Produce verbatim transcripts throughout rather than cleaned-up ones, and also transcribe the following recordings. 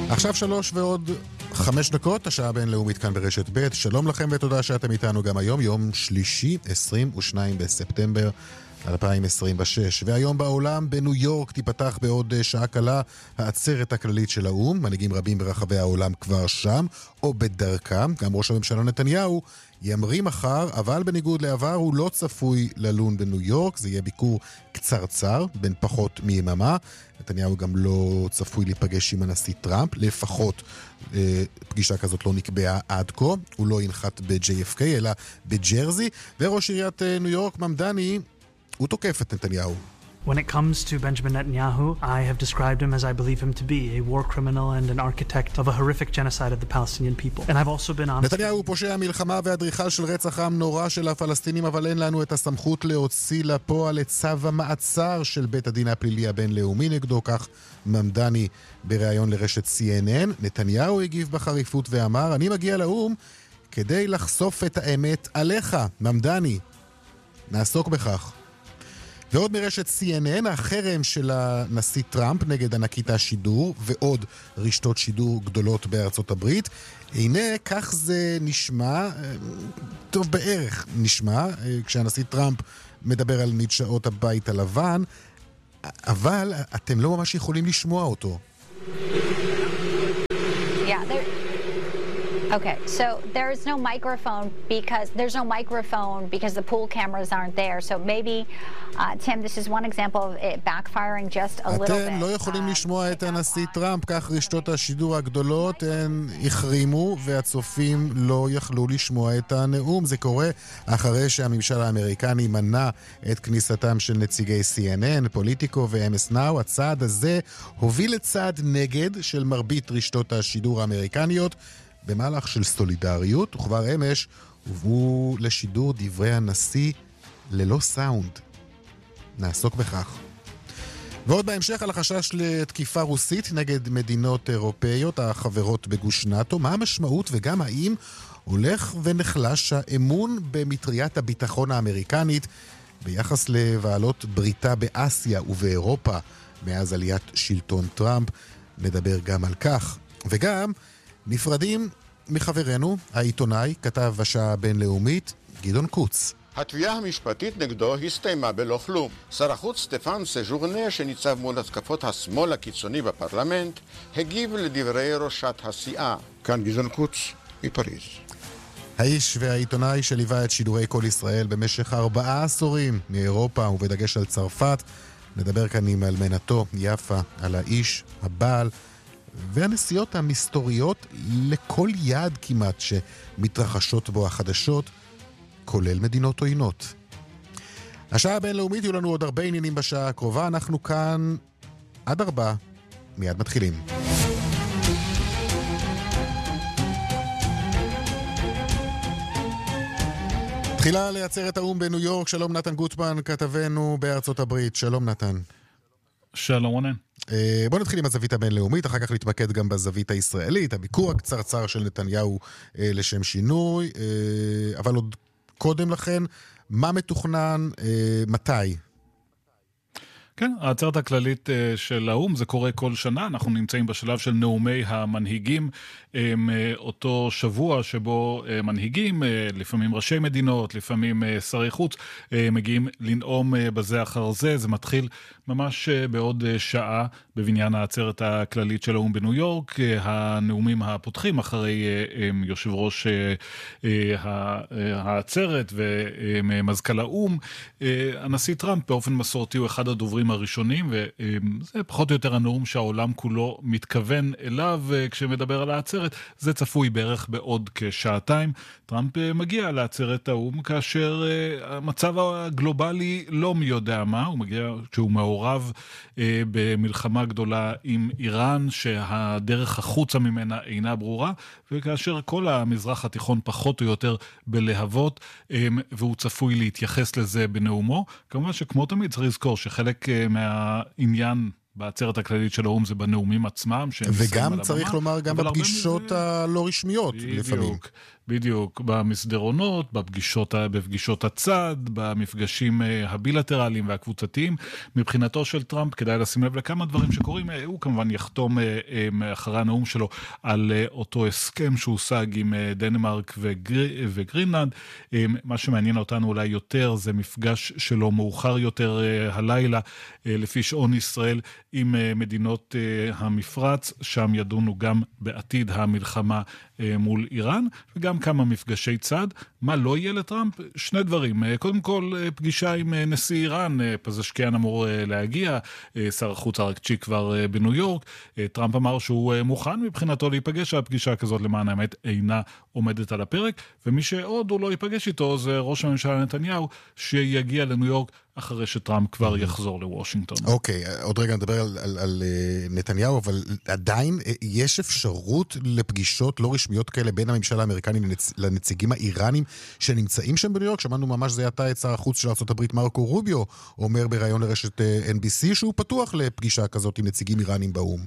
עכשיו שלוש ועוד חמש דקות, השעה הבינלאומית כאן ברשת ב'. שלום לכם ותודה שאתם איתנו גם היום, יום שלישי, עשרים ושניים בספטמבר אלפיים עשרים ושש. והיום בעולם, בניו יורק, תיפתח בעוד שעה קלה העצרת הכללית של האו"ם. מנהיגים רבים ברחבי העולם כבר שם, או בדרכם. גם ראש הממשלה נתניהו ימריא מחר, אבל בניגוד לעבר הוא לא צפוי ללון בניו יורק. זה יהיה ביקור קצרצר, בין פחות מיממה. נתניהו גם לא צפוי להיפגש עם הנשיא טראמפ, לפחות אה, פגישה כזאת לא נקבעה עד כה. הוא לא ינחת ב-ג'יי אף קיי אלא בג'רזי. וראש עיריית אה, ניו יורק, ממדני, הוא תוקף את נתניהו. When it comes to Benjamin Netanyahu, I have described him as I believe him to be, a war criminal and an architect of a horrific genocide of the Palestinian people. And I've also been honest... נתניהו פושע מלחמה ואדריכל של רצח עם נורא של הפלסטינים, אבל אין לנו את הסמכות להוציא לפועל את צו המעצר של בית הדין הפלילי הבינלאומי נגדו, כך ממדני בריאיון לרשת סי אן אן. נתניהו הגיב בחריפות ואמר, אני מגיע לאו"ם כדי לחשוף את האמת עליך, ממדני. נעסוק בכך. ועוד מרשת סי אן אן, החרם של הנשיא טראמפ נגד ענקית השידור ועוד רשתות שידור גדולות בארצות הברית. הנה, כך זה נשמע, טוב בערך נשמע, כשהנשיא טראמפ מדבר על מדשאות הבית הלבן, אבל אתם לא ממש יכולים לשמוע אותו. Yeah, there... Okay, so there is no microphone because there's no microphone because the pool cameras aren't there. So maybe, uh, Tim, this is one example of it backfiring just a little bit. אתם לא יכולים לשמוע את הנשיא טראמפ, כך רשתות השידור הגדולות הן החרימו והצופים לא יכלו לשמוע את הנאום. זה קורה אחרי שהממשל האמריקני מנע את כניסתם של נציגי סי אן אן, פוליטיקו ו-אם אס נאו. הצעד הזה הוביל לצעד נגד של מרבית רשתות השידור האמריקניות, במהלך של סולידריות, וכבר אמש הובאו לשידור דברי הנשיא ללא סאונד. נעסוק בכך. ועוד בהמשך על החשש לתקיפה רוסית נגד מדינות אירופאיות החברות בגוש נאטו, מה המשמעות וגם האם הולך ונחלש האמון במטריית הביטחון האמריקנית ביחס לבעלות בריתה באסיה ובאירופה מאז עליית שלטון טראמפ. נדבר גם על כך. וגם נפרדים מחברנו, העיתונאי, כתב השעה הבינלאומית, גדעון קוץ. התביעה המשפטית נגדו הסתיימה בלא כלום. שר החוץ סטפן סז'ורנה, שניצב מול התקפות השמאל הקיצוני בפרלמנט, הגיב לדברי ראשת הסיעה. כאן גדעון קוץ, מפריז. האיש והעיתונאי שליווה את שידורי כל ישראל במשך ארבעה עשורים מאירופה ובדגש על צרפת. נדבר כאן עם אלמנתו יפה על האיש, הבעל, והנסיעות המסתוריות לכל יעד כמעט שמתרחשות בו החדשות, כולל מדינות עוינות. השעה הבינלאומית, יהיו לנו עוד הרבה עניינים בשעה הקרובה. אנחנו כאן עד ארבע, מיד מתחילים. תחילה לייצר את האום בניו יורק. שלום נתן גוטמן, כתבנו בארצות הברית. שלום נתן. שלום רונן. בוא נתחיל עם הזווית הבינלאומית, אחר כך נתמקד גם בזווית הישראלית, הביקור הקצרצר של נתניהו לשם שינוי, אבל עוד קודם לכן, מה מתוכנן, מתי? כן, העצרת הכללית של האו"ם, זה קורה כל שנה, אנחנו נמצאים בשלב של נאומי המנהיגים, אותו שבוע שבו מנהיגים, לפעמים ראשי מדינות, לפעמים שרי חוץ, מגיעים לנאום בזה אחר זה. זה מתחיל ממש בעוד שעה בבניין העצרת הכללית של האו"ם בניו יורק, הנאומים הפותחים אחרי יושב ראש העצרת ומזכ"ל האו"ם. הנשיא טראמפ באופן מסורתי הוא אחד הדוברים הראשונים, וזה פחות או יותר הנאום שהעולם כולו מתכוון אליו כשמדבר על העצרת. זה צפוי בערך בעוד כשעתיים. טראמפ מגיע לעצרת האו"ם כאשר המצב הגלובלי לא מי יודע מה, הוא מגיע כשהוא מעורב במלחמה גדולה עם איראן שהדרך החוצה ממנה אינה ברורה, וכאשר כל המזרח התיכון פחות או יותר בלהבות, והוא צפוי להתייחס לזה בנאומו. כמובן שכמו תמיד צריך לזכור שחלק מהעניין בעצרת הכללית של האו"ם זה בנאומים עצמם. וגם צריך לומר גם בפגישות הלא רשמיות לפעמים. בדיוק, במסדרונות, בפגישות, בפגישות הצד, במפגשים הבילטרליים והקבוצתיים. מבחינתו של טראמפ כדאי לשים לב לכמה דברים שקורים. הוא כמובן יחתום אחרי הנאום שלו על אותו הסכם שהושג עם דנמרק וגר... וגרינלנד. מה שמעניין אותנו אולי יותר זה מפגש שלו מאוחר יותר הלילה, לפי שעון ישראל, עם מדינות המפרץ. שם ידונו גם בעתיד המלחמה מול איראן, וגם כמה מפגשי צד. מה לא יהיה לטראמפ? שני דברים. קודם כל, פגישה עם נשיא איראן, פזשקיאן אמור להגיע, שר החוץ ארקצ'י כבר בניו יורק. טראמפ אמר שהוא מוכן מבחינתו להיפגש, הפגישה כזאת למען האמת אינה עומדת על הפרק, ומי שעוד הוא לא ייפגש איתו זה ראש הממשלה נתניהו, שיגיע לניו יורק אחרי שטראמפ כבר יחזור לוושינגטון. אוקיי, עוד רגע נדבר על, על, על נתניהו, אבל עדיין יש אפשרות לפגישות לא רשמיות כאלה בין הממשל האמריקני לנצ... לנציגים האיראנים שנמצאים שם בניו יורק. שמענו ממש זה יתה את שר החוץ של ארצות הברית מרקו רוביו, אומר בראיון לרשת אן בי סי שהוא פתוח לפגישה כזאת עם נציגים איראנים באום.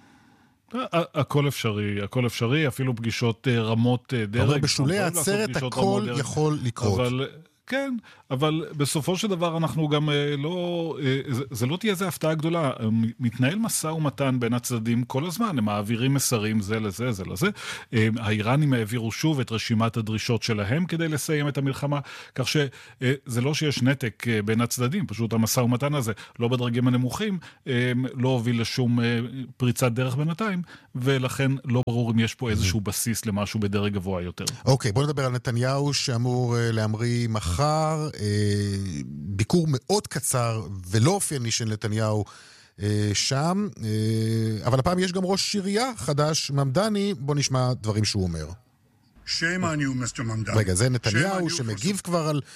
הכל אפשרי, הכל אפשרי, אפילו פגישות רמות דרג. אבל בשולי העצרת הכל יכול לקרות. אבל... כן, אבל בסופו של דבר אנחנו גם לא, זה, זה לא תהיה איזו הפתעה גדולה, מתנהל מסע ומתן בין הצדדים כל הזמן, הם מעבירים מסרים זה לזה, זה לזה, האיראנים העבירו שוב את רשימת הדרישות שלהם כדי לסיים את המלחמה, כך שזה לא שיש נתק בין הצדדים, פשוט המסע ומתן הזה, לא בדרגים הנמוכים, לא הוביל לשום פריצת דרך בינתיים, ולכן לא ברור אם יש פה איזשהו בסיס למשהו בדרג גבוה יותר. אוקיי, בוא נדבר על נתניהו שאמור להמריא מחר, מחר, ביקור מאוד קצר ולא אופייני של נתניהו שם, אבל הפעם יש גם ראש עירייה חדש, ממדני. בוא נשמע דברים שהוא אומר. Shame on you, מיסטר ממדני. רגע, זה נתניהו שמגיב כבר על,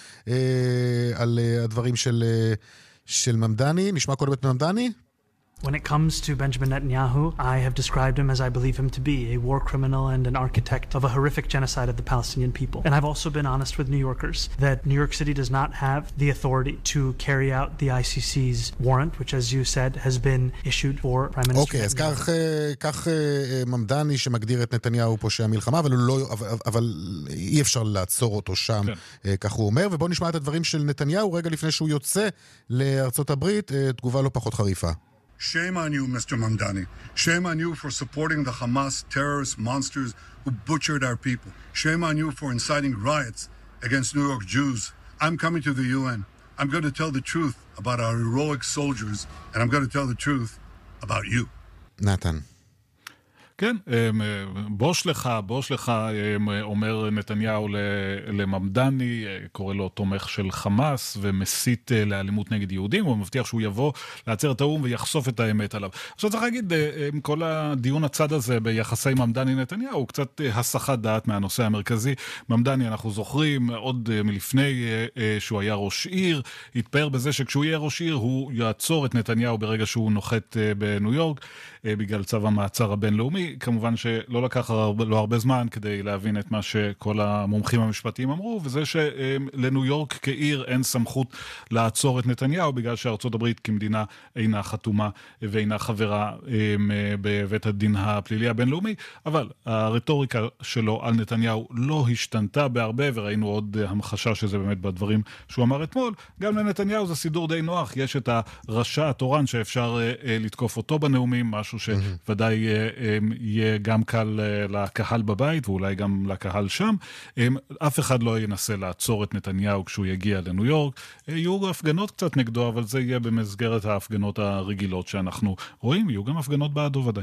על הדברים של, של ממדני. נשמע קודם את ממדני. When it comes to Benjamin Netanyahu, I have described him as I believe him to be, a war criminal and an architect of a horrific genocide of the Palestinian people. And I've also been honest with New Yorkers that New York City does not have the authority to carry out the I C C's warrant, which, as you said, has been issued for Prime Minister אוקיי, אז כך, כך ממדני שמגדיר את נתניהו פושע מלחמה, אבל, לא, אבל אי אפשר לעצור אותו שם, כן. כך הוא אומר. ובואו נשמע את הדברים של נתניהו רגע לפני שהוא יוצא לארצות הברית, תגובה לא פחות חריפה. Shame on you, מיסטר ממדני. Shame on you for supporting the Hamas terrorist monsters who butchered our people. Shame on you for inciting riots against New York Jews. I'm coming to the U N. I'm going to tell the truth about our heroic soldiers, and I'm going to tell the truth about you. נתן. כן, בוש לך, בוש לך, אומר נתניהו לממדני, קורא לו תומך של חמאס ומסית לאלימות נגד יהודים, הוא מבטיח שהוא יבוא לעצר את האום ויחשוף את האמת עליו. עכשיו צריך להגיד, כל הדיון הצד הזה ביחסי ממדני נתניהו, הוא קצת הסחת דעת מהנושא המרכזי. ממדני, אנחנו זוכרים, עוד מלפני שהוא היה ראש עיר, התפאר בזה שכשהוא יהיה ראש עיר, הוא יעצור את נתניהו ברגע שהוא נוחת בניו יורק, בגלל צו המעצר הבינלאומי. כמובן שלא לקח לא הרבה זמן כדי להבין את מה שכל המומחים המשפטיים אמרו, וזה שלניו יורק כעיר אין סמכות לעצור את נתניהו, בגלל שארצות הברית כמדינה אינה חתומה ואינה חברה בבית הדין הפלילי הבינלאומי, אבל הרטוריקה שלו על נתניהו לא השתנתה בהרבה, וראינו עוד המחשה שזה באמת בדברים שהוא אמר אתמול. גם לנתניהו זה סידור די נוח, יש את הרשע התורן שאפשר לתקוף אותו בנאומים, משהו שוודאי יהיה גם קל לקהל בבית, ואולי גם לקהל שם. אף אחד לא ינסה לעצור את נתניהו כשהוא יגיע לניו יורק. יהיו הפגנות קצת נגדו, אבל זה יהיה במסגרת ההפגנות הרגילות שאנחנו רואים. יהיו גם הפגנות בעדו ודאי.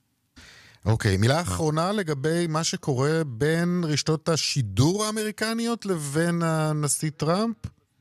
אוקיי, מילה אחרונה לגבי מה שקורה בין רשתות השידור האמריקניות לבין הנשיא טראמפ.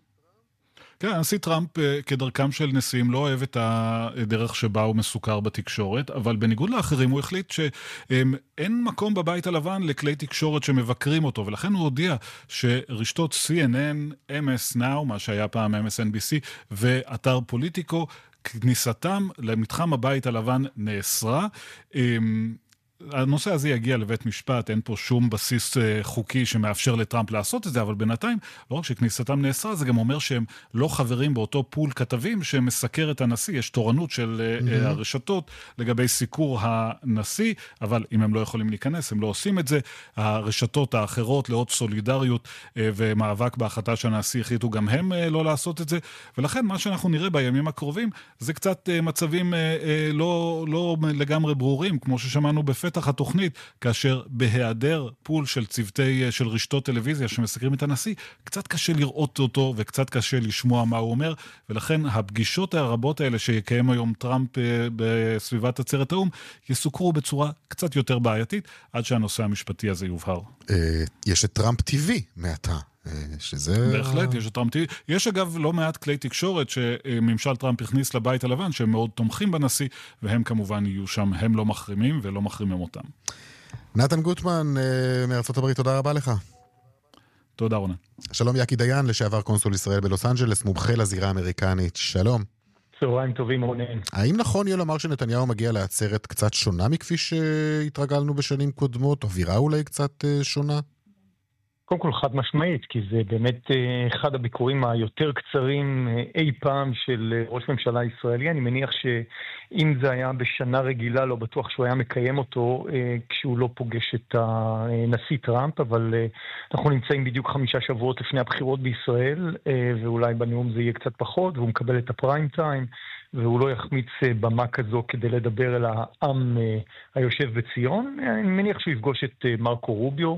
כן, הנשיא טראמפ כדרכם של נשיאים לא אוהב את הדרך שבה הוא מסוכר בתקשורת, אבל בניגוד לאחרים הוא החליט שאין מקום בבית הלבן לכלי תקשורת שמבקרים אותו, ולכן הוא הודיע שרשתות סי אן אן, אם אס נאו, מה שהיה פעם אם אס אן בי סי, ואתר פוליטיקו, כניסתם למתחם הבית הלבן נאסרה. הנושא הזה יגיע לבית משפט, אין פה שום בסיס חוקי שמאפשר לטראמפ לעשות את זה, אבל בינתיים, לא רק שכניסתם נאסרה, זה גם אומר שהם לא חברים באותו פול כתבים שמסקר את הנשיא, יש תורנות של mm-hmm. הרשתות לגבי סיקור הנשיא, אבל אם הם לא יכולים להיכנס, הם לא עושים את זה, הרשתות האחרות לעוד סולידריות ומאבק בהחלטה של הנשיא החליטו גם הם לא לעשות את זה, ולכן מה שאנחנו נראה בימים הקרובים, זה קצת מצבים לא, לא לגמרי ברורים, כמו ששמענו בפתח התוכנית, כאשר בהיעדר פול של צוותי, של רשתות טלוויזיה שמסקרים את הנשיא, קצת קשה לראות אותו וקצת קשה לשמוע מה הוא אומר, ולכן הפגישות הרבות האלה שיקיים היום טראמפ בסביבת עצרת האום, יסוקרו בצורה קצת יותר בעייתית, עד שהנושא המשפטי הזה יובהר. יש את טראמפ טיווי מעתה. שזה... בהחלט, יש את טראמפ טיווי. יש אגב לא מעט כלי תקשורת שממשל טראמפ הכניס לבית הלבן, שהם מאוד תומכים בנשיא, והם כמובן יהיו שם, הם לא מחרימים ולא מחרימים אותם. נתן גוטמן מארצות הברית, תודה רבה לך. תודה רונה. שלום יקי דיין, לשעבר קונסול ישראל בלוס אנג'לס, מומחה לזירה האמריקנית. שלום. צהריים טובים רונן. האם נכון יהיה לומר שנתניהו מגיע לעצרת קצת שונה מכפי שהתרגלנו בשנים קודמות, אווירה אולי קצת שונה? קודם כל חד משמעית, כי זה באמת אחד הביקורים היותר קצרים אי פעם של ראש ממשלה ישראלי. אני מניח שאם זה היה בשנה רגילה, לא בטוח שהוא היה מקיים אותו כשהוא לא פוגש את הנשיא טראמפ, אבל אנחנו נמצאים בדיוק חמישה שבועות לפני הבחירות בישראל, ואולי בנאום זה יהיה קצת פחות, והוא מקבל את הפריים טיים, והוא לא יחמיץ במה כזו כדי לדבר אל העם היושב בציון. אני מניח שהוא יפגוש את מרקו רוביו,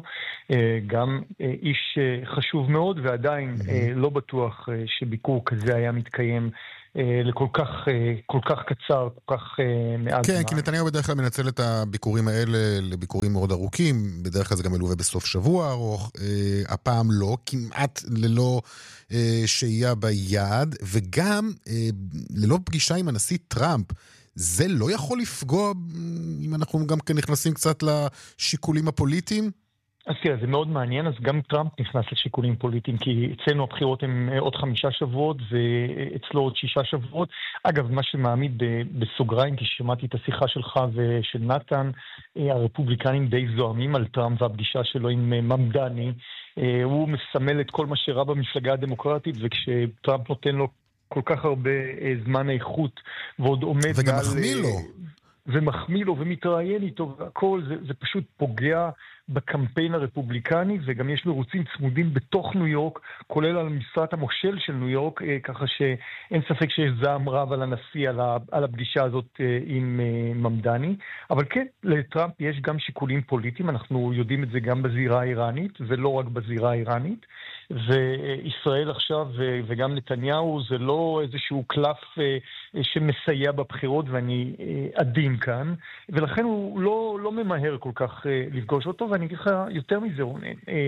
גם איש חשוב מאוד, ועדיין לא בטוח שביקור כזה היה מתקיים לכל כך, כל כך קצר, כל כך מעט. כן, כי נתניהו בדרך כלל מנצל את הביקורים האלה לביקורים מאוד ארוכים, בדרך כלל זה גם מלווה בסוף שבוע ארוך, הפעם לא, כמעט ללא שהייה ביעד, וגם ללא פגישה עם הנשיא טראמפ. זה לא יכול לפגוע, אם אנחנו גם כן נכנסים קצת לשיקולים הפוליטיים? אז תראה, זה מאוד מעניין, אז גם טראמפ נכנס לשיקולים פוליטיים, כי אצלנו הבחירות הן עוד חמישה שבועות, ואצלו עוד שישה שבועות. אגב, מה שמעמיד בסוגריים, כי שמעתי את השיחה שלך ושל נתן, הרפובליקנים די זוהמים על טראמפ והפגישה שלו עם ממדני, הוא מסמל את כל מה שרע במפלגה הדמוקרטית, וכשטראמפ נותן לו כל כך הרבה זמן איכות, ועוד עומד... וגם מחמיא לו. ומחמיא לו ומתראיין איתו, והכל, זה, זה פשוט פוגע בקמפיין הרפובליקני, וגם יש מרוצים צמודים בתוך ניו יורק, כולל על משרת המושל של ניו יורק, ככה שאין ספק שיש זעם רב על הנשיא, על הפגישה הזאת עם ממדני. אבל כן, לטראמפ יש גם שיקולים פוליטיים, אנחנו יודעים את זה גם בזירה האיראנית, ולא רק בזירה האיראנית. וישראל עכשיו וגם נתניהו זה לא איזשהו קלף שמסייע בבחירות, ואני עדין כאן, ולכן הוא לא, לא ממהר כל כך לפגוש אותו. ואני אגיד לך יותר מזה, רונן,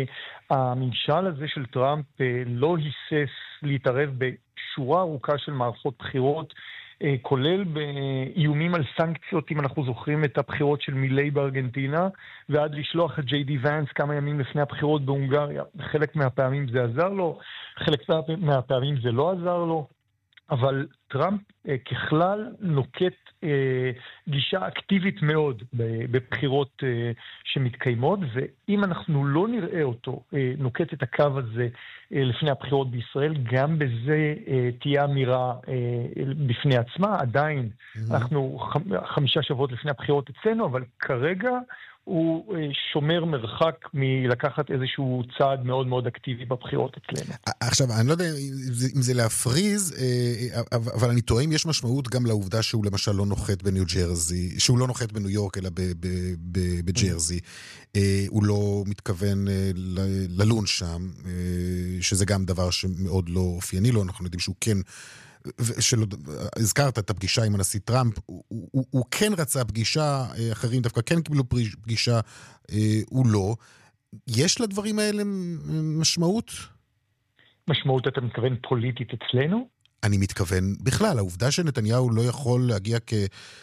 הממשל הזה של טראמפ לא היסס להתערב בשורה ארוכה של מערכות בחירות, כולל באיומים על סנקציות, אם אנחנו זוכרים את הבחירות של מילי בארגנטינה, ועד לשלוח את ג'יי די ואנס כמה ימים לפני הבחירות בהונגריה. חלק מהפעמים זה עזר לו, חלק מהפעמים זה לא עזר לו, אבל טראמפ ככלל נוקט גישה אקטיבית מאוד בבחירות שמתקיימות, ואם אנחנו לא נראה אותו נוקט את הקו הזה לפני הבחירות בישראל, גם בזה תהיה אמירה בפני עצמה. עדיין אנחנו חמישה שבועות לפני הבחירות אצלנו, אבל כרגע הוא שומר מרחק מלקחת איזשהו צעד מאוד מאוד אקטיבי בבחירות אצלנו. עכשיו, אני לא יודע אם זה להפריז, אבל אני טועה אם יש משמעות גם לעובדה שהוא למשל לא נוחת בניו ג'רזי, שהוא לא נוחת בניו יורק אלא בג'רזי. הוא לא מתכוון ללון שם, שזה גם דבר שמאוד לא אופייני לו. אנחנו יודעים שהוא כן... שלא, הזכרת את הפגישה עם הנשיא טראמפ, הוא, הוא, הוא כן רצה פגישה, אחרים דווקא כן קיבלו פגישה, הוא לא. יש לדברים האלה משמעות? משמעות, אתה מתכוון פוליטית אצלנו? אני מתכוון בכלל, העובדה שנתניהו לא יכול להגיע כ...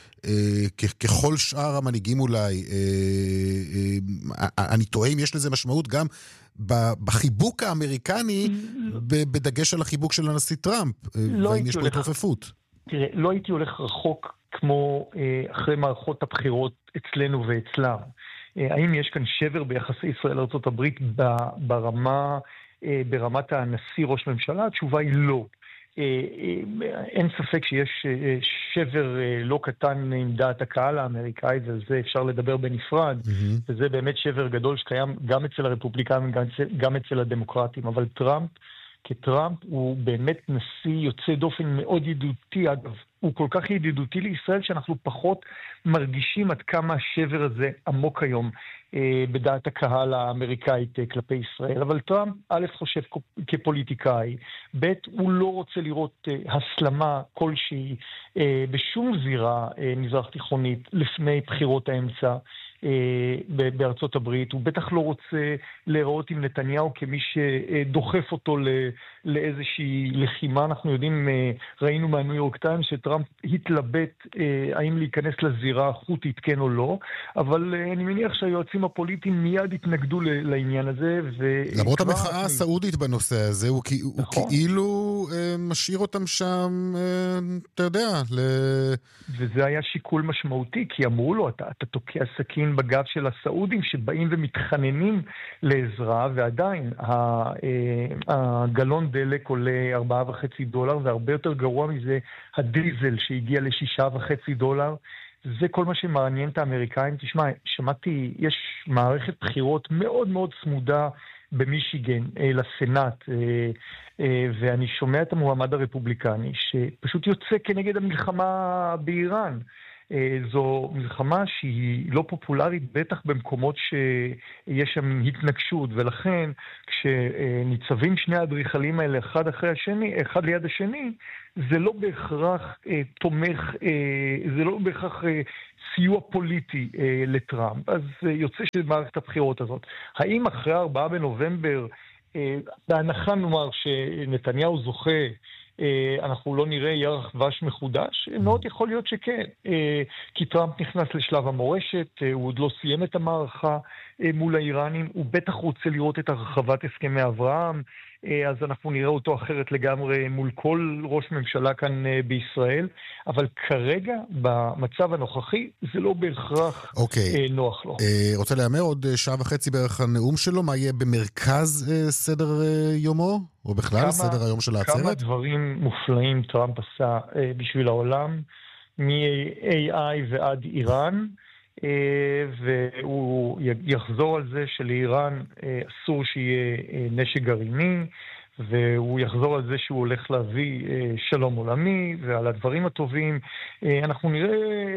ככל שאר המנהיגים אולי, אני טועה אם יש לזה משמעות גם בחיבוק האמריקני, בדגש על החיבוק של הנשיא טראמפ, והאם יש פה התרופפות. תראה, לא הייתי הולך רחוק כמו אחרי מערכות הבחירות אצלנו ואצלם. האם יש כאן שבר ביחסי ישראל לארצות הברית ברמה, ברמת הנשיא ראש ממשלה? התשובה היא לא. אין ספק שיש שבר לא קטן עם דעת הקהל האמריקאית, ועל זה אפשר לדבר בנפרד, mm-hmm. וזה באמת שבר גדול שקיים גם אצל הרפובליקאים וגם אצל הדמוקרטים. אבל טראמפ, כטראמפ, הוא באמת נשיא יוצא דופן מאוד ידידותי. אגב, הוא כל כך ידידותי לישראל שאנחנו פחות מרגישים עד כמה השבר הזה עמוק היום אה, בדעת הקהל האמריקאית אה, כלפי ישראל. אבל טראמפ א' חושב כפוליטיקאי, ב' הוא לא רוצה לראות אה, הסלמה כלשהי אה, בשום זירה אה, מזרח תיכונית לפני בחירות האמצע בארצות הברית. הוא בטח לא רוצה להיראות עם נתניהו כמי שדוחף אותו לאיזושהי לחימה. אנחנו יודעים, ראינו מהניו יורק טיימס שטראמפ התלבט האם להיכנס לזירה החותית כן או לא, אבל אני מניח שהיועצים הפוליטיים מיד התנגדו לעניין הזה. למרות המחאה הסעודית בנושא הזה, הוא כאילו משאיר אותם שם, אתה יודע. וזה היה שיקול משמעותי, כי אמרו לו, אתה תוקע סכין בגב של הסעודים שבאים ומתחננים לעזרה, ועדיין הגלון דלק עולה ארבעה וחצי דולר, והרבה יותר גרוע מזה הדיזל שהגיע לשישה וחצי דולר. זה כל מה שמעניין את האמריקאים. תשמע, שמעתי, יש מערכת בחירות מאוד מאוד צמודה במישיגן לסנאט, ואני שומע את המועמד הרפובליקני שפשוט יוצא כנגד המלחמה באיראן. זו מלחמה שהיא לא פופולרית, בטח במקומות שיש שם התנגשות, ולכן כשניצבים שני האדריכלים האלה אחד אחרי השני, אחד ליד השני, זה לא בהכרח אה, תומך, אה, זה לא בהכרח אה, סיוע פוליטי אה, לטראמפ. אז אה, יוצא של מערכת הבחירות הזאת. האם אחרי ארבעה בנובמבר, אה, בהנחה נאמר שנתניהו זוכה, אנחנו לא נראה ירח דבש מחודש? מאוד יכול להיות שכן, כי טראמפ נכנס לשלב המורשת, הוא עוד לא סיים את המערכה מול האיראנים, הוא בטח רוצה לראות את הרחבת הסכמי אברהם, אז אנחנו נראה אותו אחרת לגמרי מול כל ראש ממשלה כאן בישראל, אבל כרגע, במצב הנוכחי, זה לא בהכרח okay. נוח לו. רוצה לאמר עוד שעה וחצי בערך הנאום שלו, מה יהיה במרכז סדר יומו? או בכלל כמה, סדר היום של העצרת? כמה דברים מופלאים טראמפ עשה בשביל העולם, מ-איי איי ועד איראן, והוא יחזור על זה שלאיראן אסור שיהיה נשק גרעיני, והוא יחזור על זה שהוא הולך להביא שלום עולמי, ועל הדברים הטובים. אנחנו נראה,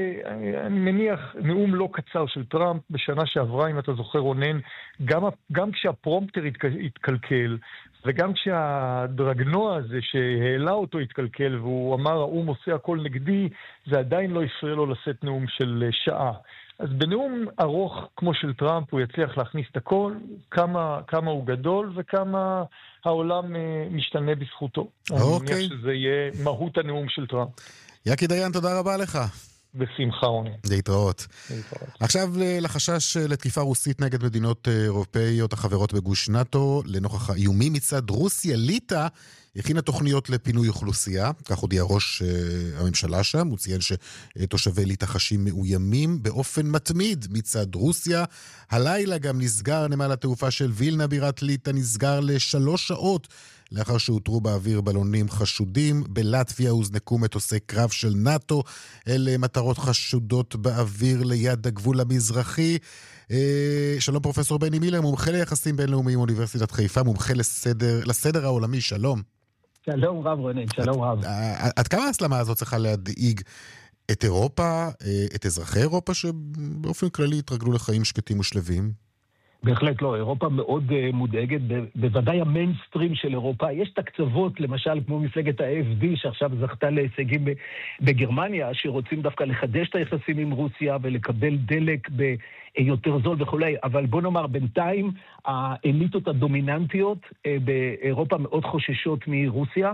אני מניח, נאום לא קצר של טראמפ בשנה שעברה, אם אתה זוכר רונן, גם, גם כשהפרומפטר התקלקל, וגם כשהדרגנוע הזה שהעלה אותו התקלקל, והוא אמר, האום עושה הכל נגדי, זה עדיין לא הפריע לו לשאת נאום של שעה. אז בנאום ארוך כמו של טראמפ הוא יצליח להכניס את הכל, כמה, כמה הוא גדול וכמה העולם משתנה בזכותו. אוקיי. אני מניח שזה יהיה מהות הנאום של טראמפ. יקי דיין, תודה רבה לך. בשמחה רונן. להתראות. להתראות. עכשיו לחשש לתקיפה רוסית נגד מדינות אירופאיות החברות בגוש נאטו, לנוכח האיומים מצד רוסיה, ליטא הכינה תוכניות לפינוי אוכלוסייה, כך הודיע ראש uh, הממשלה שם, הוא ציין שתושבי ליטא חשים מאוימים באופן מתמיד מצד רוסיה. הלילה גם נסגר נמל התעופה של וילנה בירת ליטא, נסגר לשלוש שעות לאחר שהותרו באוויר בלונים חשודים. בלטביה הוזנקו מטוסי קרב של נאטו, אלה מטרות חשודות באוויר ליד הגבול המזרחי. אה, שלום פרופסור בני מילר, מומחה ליחסים בינלאומיים אוניברסיטת חיפה, מומחה לסדר, לסדר העולמי, שלום. שלום רב רונן, שלום רב. עד כמה ההסלמה הזאת צריכה להדאיג את אירופה, את אזרחי אירופה שבאופן כללי התרגלו לחיים שקטים ושלווים? בהחלט לא, אירופה מאוד uh, מודאגת, בוודאי המיינסטרים של אירופה. יש תקצוות, למשל, כמו מפלגת ה-איי אף די, שעכשיו זכתה להישגים בגרמניה, שרוצים דווקא לחדש את היחסים עם רוסיה ולקבל דלק ביותר זול וכולי. אבל בוא נאמר, בינתיים האליטות הדומיננטיות uh, באירופה מאוד חוששות מרוסיה.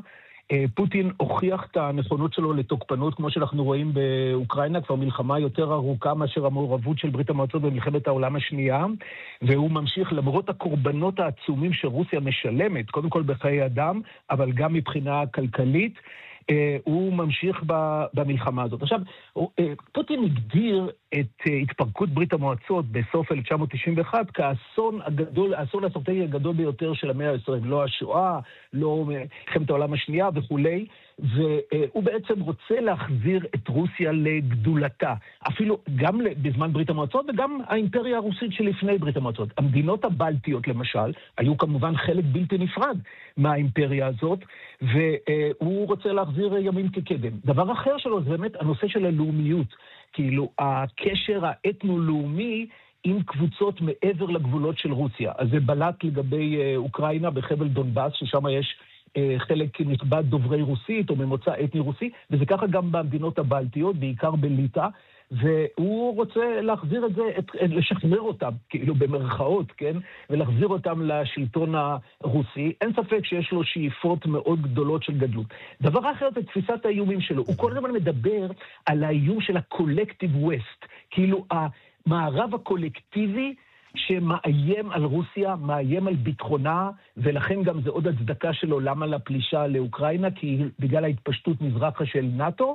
פוטין הוכיח את הנכונות שלו לתוקפנות, כמו שאנחנו רואים באוקראינה, כבר מלחמה יותר ארוכה מאשר המעורבות של ברית המועצות במלחמת העולם השנייה, והוא ממשיך למרות הקורבנות העצומים שרוסיה משלמת, קודם כל בחיי אדם, אבל גם מבחינה כלכלית. הוא ממשיך במלחמה הזאת. עכשיו, פוטין הגדיר את התפרקות ברית המועצות בסוף אלף תשע מאות תשעים ואחת כאסון הגדול, האסון האסטרטגי הגדול ביותר של המאה ה-עשרים. לא השואה, לא מלחמת העולם השנייה וכולי, והוא בעצם רוצה להחזיר את רוסיה לגדולתה. אפילו גם בזמן ברית המועצות וגם האימפריה הרוסית שלפני ברית המועצות. המדינות הבלטיות למשל, היו כמובן חלק בלתי נפרד מהאימפריה הזאת, והוא רוצה להחזיר ימים כקדם. דבר אחר שלו זה באמת הנושא של הלאומיות. כאילו, הקשר האתנו-לאומי עם קבוצות מעבר לגבולות של רוסיה. אז זה בלט לגבי אוקראינה בחבל דונבאס, ששם יש חלק נכבד דוברי רוסית או ממוצא אתני רוסי, וזה ככה גם במדינות הבלטיות, בעיקר בליטא, והוא רוצה להחזיר את זה, את, לשחרר אותם, כאילו במרכאות, כן? ולהחזיר אותם לשלטון הרוסי. אין ספק שיש לו שאיפות מאוד גדולות של גדלות. דבר אחר זה תפיסת האיומים שלו. הוא כל הזמן מדבר על האיום של הקולקטיב ווסט, כאילו המערב הקולקטיבי שמאיים על רוסיה, מאיים על ביטחונה, ולכן גם זה עוד הצדקה שלו למה לפלישה לאוקראינה, כי בגלל ההתפשטות מזרחה של נאטו,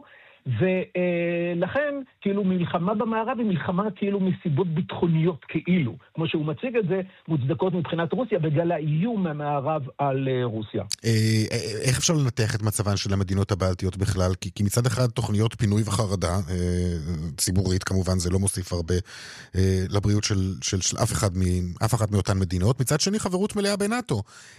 ולכן כאילו מלחמה במערב היא מלחמה כאילו מסיבות ביטחוניות כאילו, כמו שהוא מציג את זה, מוצדקות מבחינת רוסיה בגלל האיום מהמערב על רוסיה. איך אפשר לנתח את מצבן של המדינות הבלטיות בכלל? כי מצד אחד תוכניות פינוי וחרדה ציבורית, כמובן זה לא מוסיף הרבה לבריאות של אף אחת מאותן מדינות, מצד שני חברות מלאה בנאטו.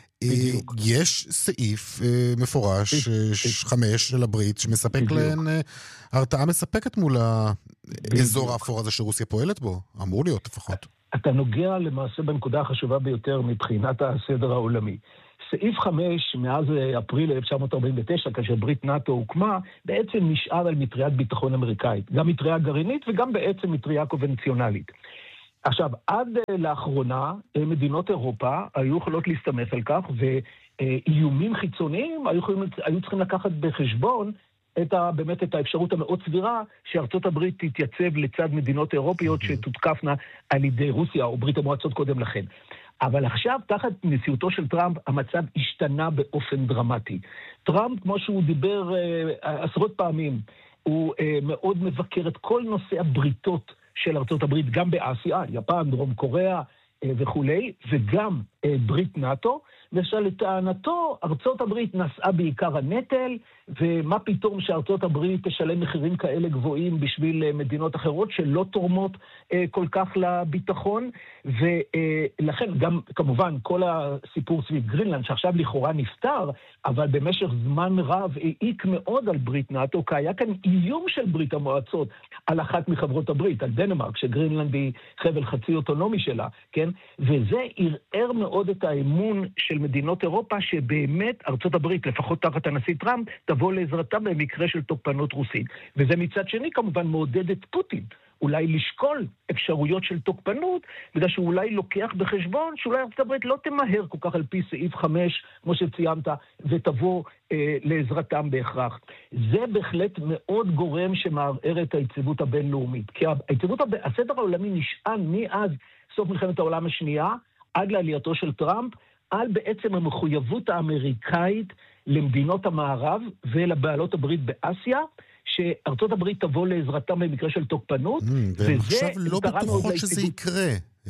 יש סעיף מפורש חמש של הברית שמספק להן הרתעה מספקת מול האזור האפור הזה שרוסיה פועלת בו, אמור להיות לפחות. אתה נוגע למעשה בנקודה החשובה ביותר מבחינת הסדר העולמי. סעיף חמש, מאז אפריל אלף תשע מאות ארבעים ותשע, כאשר ברית נאטו הוקמה, בעצם נשאר על מטריית ביטחון אמריקאית, גם מטריה גרעינית וגם בעצם מטריה קונבנציונלית. עכשיו, עד לאחרונה, מדינות אירופה היו יכולות להסתמך על כך, ואיומים חיצוניים היו, היו צריכים לקחת בחשבון את ה, באמת את האפשרות המאוד סבירה שארצות הברית תתייצב לצד מדינות אירופיות שתותקפנה על ידי רוסיה או ברית המועצות קודם לכן. אבל עכשיו, תחת נשיאותו של טראמפ, המצב השתנה באופן דרמטי. טראמפ, כמו שהוא דיבר עשרות פעמים, הוא מאוד מבקר את כל נושא הבריתות של ארצות הברית, גם באסיה, יפן, דרום קוריאה וכולי, וגם ברית נאטו, ושלטענתו ארצות הברית נשאה בעיקר הנטל, ומה פתאום שארצות הברית תשלם מחירים כאלה גבוהים בשביל מדינות אחרות שלא תורמות כל כך לביטחון, ולכן גם כמובן כל הסיפור סביב גרינלנד שעכשיו לכאורה נפטר, אבל במשך זמן רב העיק מאוד על ברית נאטו, כי היה כאן איום של ברית המועצות על אחת מחברות הברית, על דנמרק, שגרינלנד היא חבל חצי אוטונומי שלה, כן? וזה ערער מאוד את האמון של מדינות אירופה, שבאמת ארצות הברית, לפחות תחת הנשיא טראמפ, תבוא לעזרתם במקרה של תוקפנות רוסית. וזה מצד שני כמובן מעודד את פוטין, אולי לשקול אפשרויות של תוקפנות, בגלל שהוא אולי לוקח בחשבון שאולי ארצות הברית לא תמהר כל כך על פי סעיף חמש, כמו שציינת, ותבוא אה, לעזרתם בהכרח. זה בהחלט מאוד גורם שמערער את היציבות הבינלאומית. כי היציבות, הב... הסדר העולמי נשען מאז סוף מלחמת העולם השנייה, עד לעלייתו של טראמפ, על בעצם המחויבות האמריקאית למדינות המערב ולבעלות הברית באסיה, שארצות הברית תבוא לעזרתם במקרה של תוקפנות, והם עכשיו לא בטוחות שזה יקרה.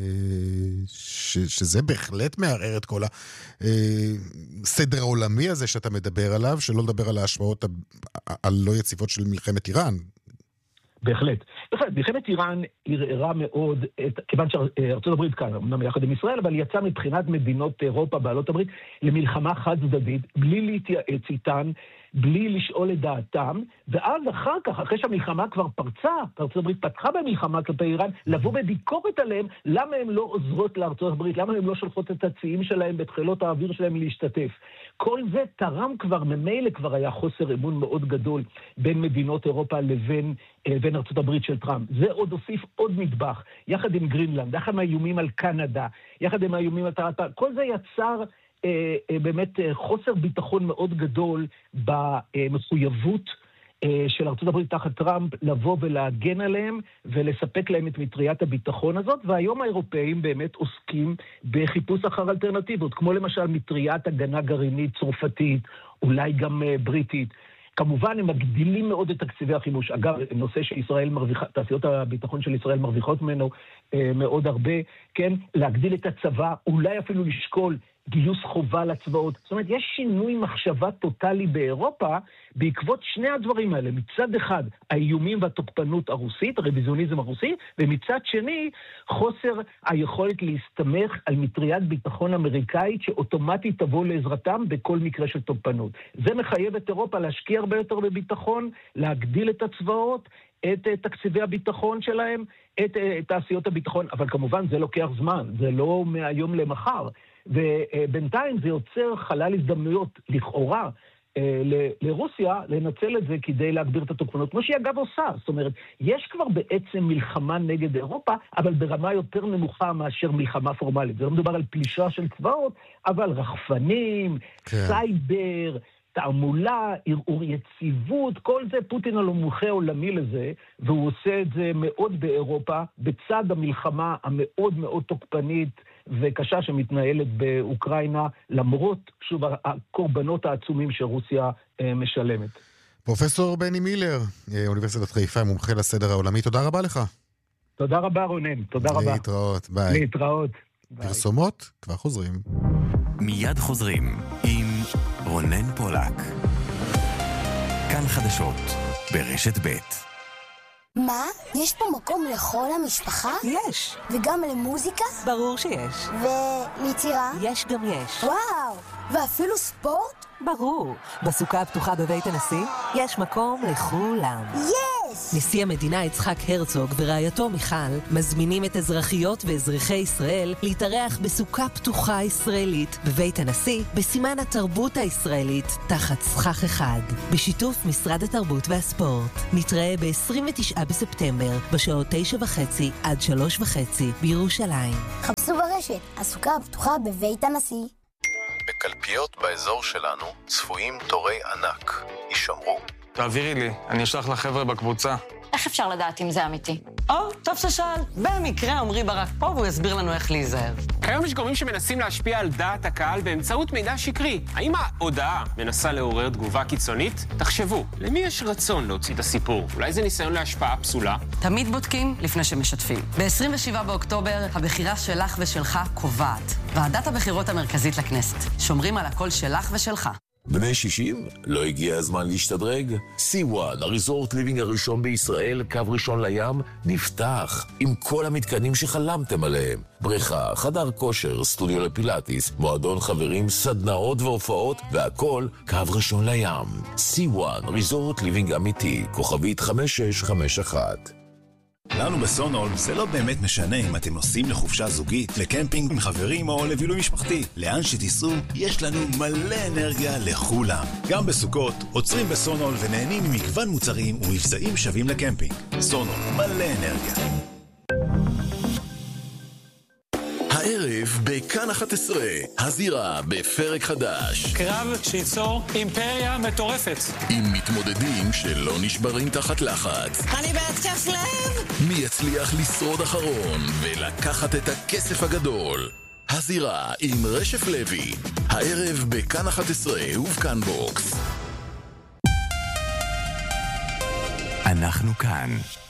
שזה בהחלט מערער את כל הסדר העולמי הזה שאתה מדבר עליו, שלא לדבר על ההשפעות הלא יציבות של מלחמת איראן. בהחלט. בהחלט, מלחמת איראן ערערה מאוד, את, כיוון שארצות הברית כאן, אמנם יחד עם ישראל, אבל יצא מבחינת מדינות אירופה, בעלות הברית, למלחמה חד צדדית, בלי להתייעץ איתן, בלי לשאול את דעתם, ואז אחר כך, אחרי שהמלחמה כבר פרצה, ארצות הברית פתחה במלחמה כלפי איראן, לבוא בביקורת עליהם, למה הם לא עוזרות לארצות הברית, למה הם לא שולחות את הציים שלהם, את חילות האוויר שלהם להשתתף. כל זה תרם כבר, ממילא כבר היה חוסר אמון מאוד גדול בין מדינות אירופה לבין בין ארצות הברית של טראמפ. זה עוד הוסיף עוד נדבך, יחד עם גרינלנד, יחד עם האיומים על קנדה, יחד עם האיומים על טראמפ, כל זה יצר באמת חוסר ביטחון מאוד גדול במחויבות של ארצות הברית תחת טראמפ לבוא ולהגן עליהם ולספק להם את מטריית הביטחון הזאת, והיום האירופאים באמת עוסקים בחיפוש אחר אלטרנטיבות, כמו למשל מטריית הגנה גרעינית צרפתית, אולי גם בריטית. כמובן הם מגדילים מאוד את תקציבי החימוש. אגב, נושא שישראל מרוויחה, תעשיות הביטחון של ישראל מרוויחות ממנו אה, מאוד הרבה, כן? להגדיל את הצבא, אולי אפילו לשקול גיוס חובה לצבאות. זאת אומרת, יש שינוי מחשבה טוטלי באירופה בעקבות שני הדברים האלה. מצד אחד, האיומים והתוקפנות הרוסית, הרוויזיוניזם הרוסי, ומצד שני, חוסר היכולת להסתמך על מטריית ביטחון אמריקאית שאוטומטית תבוא לעזרתם בכל מקרה של תוקפנות. זה מחייב את אירופה להשקיע הרבה יותר בביטחון, להגדיל את הצבאות, את תקציבי הביטחון שלהם, את תעשיות הביטחון, אבל כמובן זה לוקח זמן, זה לא מהיום למחר. ובינתיים זה יוצר חלל הזדמנויות לכאורה ל- לרוסיה לנצל את זה כדי להגביר את התוקפנות, כמו שהיא אגב עושה. זאת אומרת, יש כבר בעצם מלחמה נגד אירופה, אבל ברמה יותר נמוכה מאשר מלחמה פורמלית. זה לא מדובר על פלישה של צבאות, אבל רחפנים, כן. סייבר, תעמולה, ערעור יציבות, כל זה פוטין הוא מומחה עולמי לזה, והוא עושה את זה מאוד באירופה, בצד המלחמה המאוד מאוד תוקפנית וקשה שמתנהלת באוקראינה, למרות, שוב, הקורבנות העצומים שרוסיה משלמת. פרופסור בני מילר, אוניברסיטת חיפה, מומחה לסדר העולמי, תודה רבה לך. תודה רבה רונן, תודה רבה. להתראות, ביי. להתראות. פרסומות, כבר חוזרים. מיד חוזרים עם רונן פולק. כאן חדשות ברשת ב'. מה? יש פה מקום לכל המשפחה? יש. וגם למוזיקה? ברור שיש. וליצירה? יש גם יש. וואו! ואפילו ספורט? ברור. בסוכה הפתוחה בבית הנשיא יש מקום לכולם. יס! נשיא המדינה יצחק הרצוג ורעייתו מיכל מזמינים את אזרחיות ואזרחי ישראל להתארח בסוכה פתוחה ישראלית בבית הנשיא בסימן התרבות הישראלית תחת סכך אחד, בשיתוף משרד התרבות והספורט. נתראה ב-עשרים ותשעה בספטמבר בשעות תשע וחצי עד שלוש וחצי בירושלים. חפשו ברשת, הסוכה הפתוחה בבית הנשיא. בקלפיות באזור שלנו צפויים תורי ענק. יישמרו. תעבירי לי, אני אשלח לחבר'ה בקבוצה. איך אפשר לדעת אם זה אמיתי? או, טוב ששאל. במקרה עמרי ברק פה והוא יסביר לנו איך להיזהר. כיום יש גורמים שמנסים להשפיע על דעת הקהל באמצעות מידע שקרי. האם ההודעה מנסה לעורר תגובה קיצונית? תחשבו, למי יש רצון להוציא את הסיפור? אולי זה ניסיון להשפעה פסולה? תמיד בודקים לפני שמשתפים. ב-עשרים ושבעה באוקטובר, הבחירה שלך ושלך קובעת. ועדת הבחירות המרכזית לכנסת. שומרים על הקול שלך ושלך. בני שישים? לא הגיע הזמן להשתדרג? סי וואן, הריזורט ליבינג הראשון בישראל, קו ראשון לים, נפתח עם כל המתקנים שחלמתם עליהם. בריכה, חדר כושר, סטודיו לפילאטיס, מועדון חברים, סדנאות והופעות, והכל קו ראשון לים. סי וואן, ריזורט ליבינג אמיתי, כוכבית חמש שש חמש אחת. לנו בסונול זה לא באמת משנה אם אתם נוסעים לחופשה זוגית, לקמפינג עם חברים או לבילוי משפחתי. לאן שתיסעו, יש לנו מלא אנרגיה לכולם. גם בסוכות, עוצרים בסונול ונהנים ממגוון מוצרים ומבצעים שווים לקמפינג. סונול, מלא אנרגיה. הערב בכאן אחת עשרה, הזירה בפרק חדש. קרב שיצור אימפריה מטורפת. עם מתמודדים שלא נשברים תחת לחץ. אני בהתקף לב! מי יצליח לשרוד אחרון ולקחת את הכסף הגדול? הזירה עם רשף לוי. הערב בכאן אחת עשרה ובכאן בוקס. אנחנו כאן.